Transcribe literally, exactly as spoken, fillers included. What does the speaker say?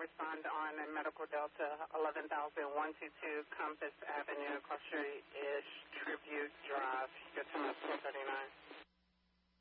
respond on a Medical Delta eleven thousand one two two Compass Avenue, Cross Street-ish, Tribute.